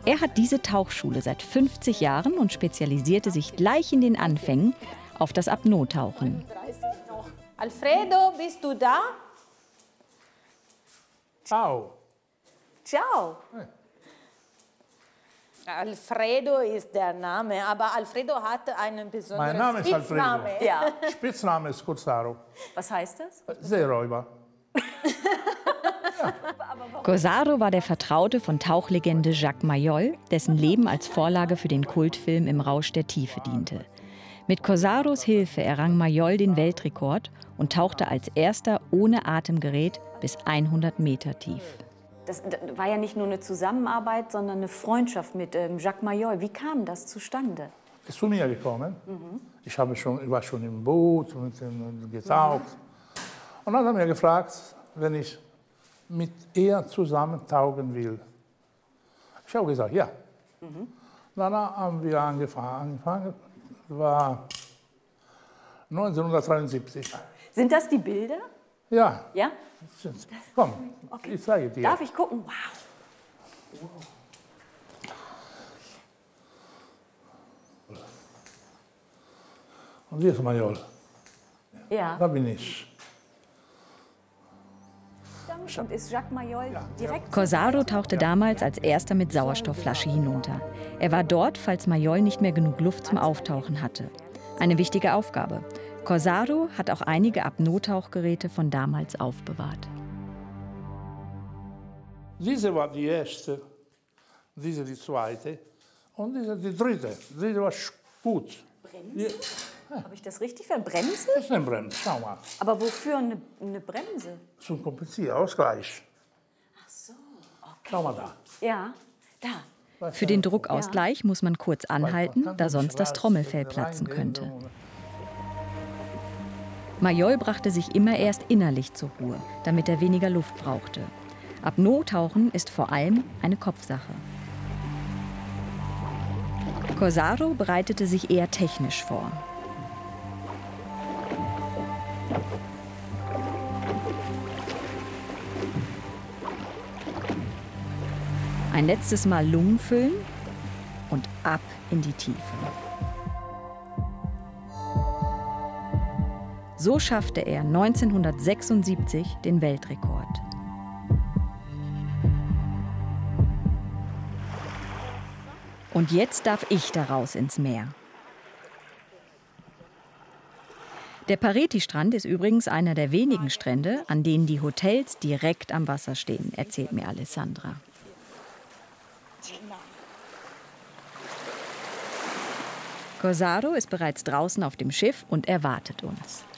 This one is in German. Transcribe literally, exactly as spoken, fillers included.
Er hat diese Tauchschule seit fünfzig Jahren und spezialisierte sich gleich in den Anfängen auf das Apnoe-Tauchen. Alfredo, bist du da? Ciao. Ciao. Alfredo ist der Name, aber Alfredo hat einen besonderen Mein Name ist Spitzname. Alfredo. Ja. Spitzname ist Corsaro. Was heißt das? Seeräuber. Corsaro war der Vertraute von Tauchlegende Jacques Mayol, dessen Leben als Vorlage für den Kultfilm Im Rausch der Tiefe diente. Mit Corsaros Hilfe errang Mayol den Weltrekord und tauchte als erster ohne Atemgerät bis hundert Meter tief. Das war ja nicht nur eine Zusammenarbeit, sondern eine Freundschaft mit ähm, Jacques Mayol. Wie kam das zustande? Ist zu mir gekommen. Mhm. Ich, habe schon, ich war schon im Boot und, und getaucht. Mhm. Und dann hat er mir gefragt, wenn ich mit ihr zusammen tauchen will. Ich habe gesagt, ja. Mhm. Dann haben wir angefangen. angefangen. Das war neunzehnhundertdreiundsiebzig. Sind das die Bilder? Ja. Ja? Komm, okay. Ich zeige dir. Darf ich gucken? Wow. Und hier ist Mayol. Ja. Da bin ich. Und ist Jacques Mayol direkt? Corsaro tauchte damals als erster mit Sauerstoffflasche hinunter. Er war dort, falls Mayol nicht mehr genug Luft zum Auftauchen hatte. Eine wichtige Aufgabe. Corsaro hat auch einige Apnoe-Tauchgeräte von damals aufbewahrt. Diese war die erste, diese die zweite und diese die dritte. Diese war gut. Bremse? Ja. Habe ich das richtig verstanden? Bremse? Das ist eine Bremse, schau mal. Aber wofür eine, eine Bremse? Zum Kompensieren, Ausgleich. Ach so, okay. Schau mal da. Ja, da. Für den Druckausgleich ja. muss man kurz anhalten, da sonst das Trommelfell platzen könnte. Mayol brachte sich immer erst innerlich zur Ruhe, damit er weniger Luft brauchte. Apnoe-Tauchen ist vor allem eine Kopfsache. Corsaro bereitete sich eher technisch vor. Ein letztes Mal Lungen füllen und ab in die Tiefe. So schaffte er neunzehnhundertsechsundsiebzig den Weltrekord. Und jetzt darf ich daraus ins Meer. Der Pareti-Strand ist übrigens einer der wenigen Strände, an denen die Hotels direkt am Wasser stehen, erzählt mir Alessandra. Corsaro ist bereits draußen auf dem Schiff und erwartet uns.